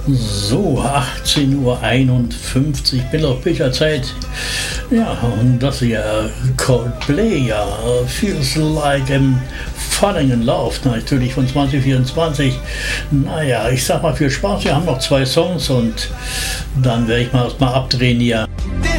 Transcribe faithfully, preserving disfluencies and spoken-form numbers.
So, achtzehn Uhr einundfünfzig, bin auf Pilcherzeit. Ja, und das hier, Coldplay, ja, Feels Like I'm Falling in Love, natürlich von zwanzig vierundzwanzig. Naja, ich sag mal viel Spaß, wir haben noch zwei Songs und dann werde ich mal erstmal abdrehen hier.